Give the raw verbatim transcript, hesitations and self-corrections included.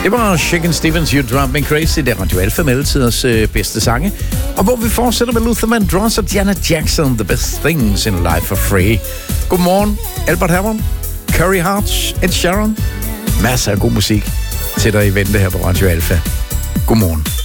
Det var Shakin' Stevens, You Drive Me Crazy. Det er Radio Alfa med altiders øh, bedste sange. Og hvor vi fortsætter med Luther Vandross og Janet Jackson. The best things in life are free. Godmorgen, Albert Hammond, Curry Hearts, Ed Sheeran. Masser af god musik til dig i vente her på Radio Alfa. Godmorgen.